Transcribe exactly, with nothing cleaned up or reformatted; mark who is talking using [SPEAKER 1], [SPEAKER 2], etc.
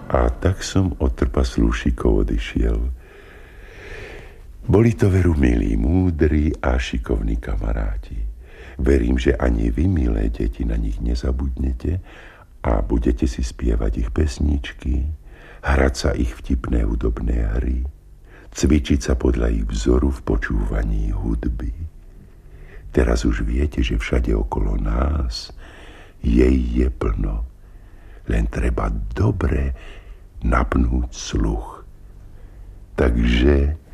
[SPEAKER 1] A tak som od trpaslúšikov odišiel. Boli to veru milí, múdri a šikovní kamaráti. Verím, že ani vy, milé deti, na nich nezabudnete a budete si spievať ich pesničky, hrať sa ich vtipné hudobné hry, cvičiť sa podľa ich vzoru v počúvaní hudby. Teraz už viete, že všade okolo nás jej je plno. Len treba dobre napnúť sluch. Takže